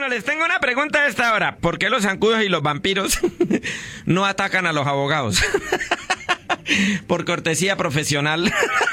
les tengo una pregunta a esta hora. ¿Por qué los zancudos y los vampiros no atacan a los abogados? Por cortesía profesional.